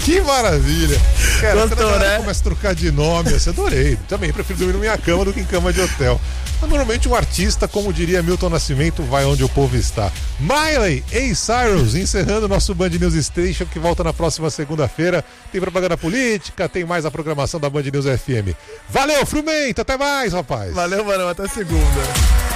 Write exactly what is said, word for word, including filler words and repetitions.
Que maravilha. Cara, Gostou, quando a galera né? começa a trocar de nome, assim, adorei. Também prefiro dormir na minha cama do que em cama de hotel. Mas, normalmente um artista, como diria Milton Nascimento, vai onde o povo está. Miley e Cyrus, encerrando o nosso Band News Station, que volta na próxima segunda-feira. Tem propaganda política, tem mais a programação da Band News F M. Valeu, Frumento, até mais, rapaz. Valeu, mano, até segunda.